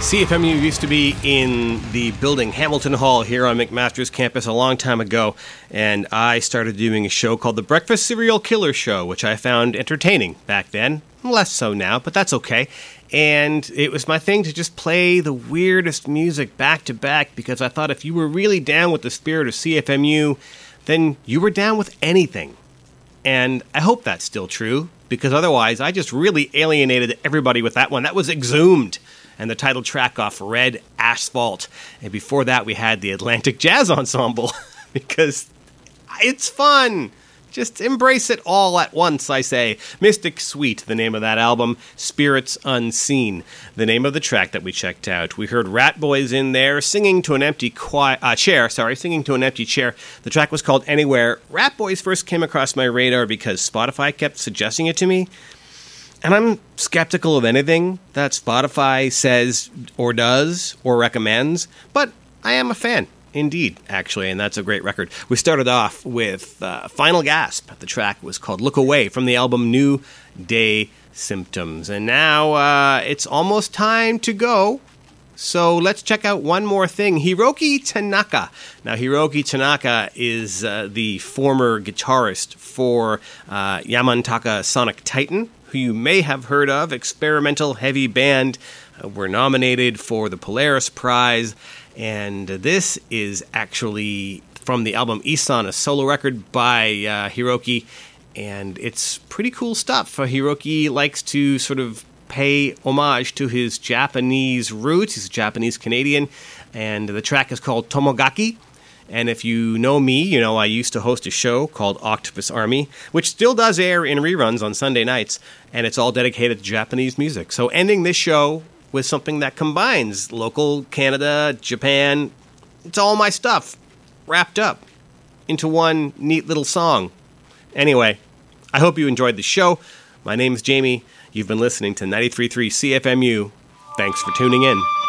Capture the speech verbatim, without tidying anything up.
C F M U used to be in the building Hamilton Hall here on McMaster's campus a long time ago, and I started doing a show called The Breakfast Serial Killer Show, which I found entertaining back then. Less so now, but that's okay. And it was my thing to just play the weirdest music back to back, because I thought if you were really down with the spirit of C F M U, then you were down with anything. And I hope that's still true, because otherwise I just really alienated everybody with that one. That was Exhumed, and the title track off Red Asphalt. And before that, we had the Atlantic Jazz Ensemble, because it's fun. Just embrace it all at once, I say. Mystic Suite, the name of that album. Spirits Unseen, the name of the track that we checked out. We heard Rat Boys in there singing to an empty qui- uh, chair. Sorry, singing to an empty chair. The track was called Anywhere. Rat Boys first came across my radar because Spotify kept suggesting it to me. And I'm skeptical of anything that Spotify says or does or recommends, but I am a fan. Indeed, actually, and that's a great record. We started off with uh, Final Gasp. The track was called Look Away from the album New Day Symptoms. And now uh, it's almost time to go. So let's check out one more thing. Hiroki Tanaka. Now, Hiroki Tanaka is uh, the former guitarist for uh, Yamantaka Sonic Titan, who you may have heard of, experimental heavy band. Uh, were nominated for the Polaris Prize. And this is actually from the album Isan, a solo record by uh, Hiroki, and it's pretty cool stuff. Uh, Hiroki likes to sort of pay homage to his Japanese roots. He's a Japanese-Canadian, and the track is called Tomogaki. And if you know me, you know I used to host a show called Octopus Army, which still does air in reruns on Sunday nights, and it's all dedicated to Japanese music. So ending this show with something that combines local Canada, Japan. It's all my stuff wrapped up into one neat little song. Anyway, I hope you enjoyed the show. My name is Jamie. You've been listening to ninety-three point three C F M U. Thanks for tuning in.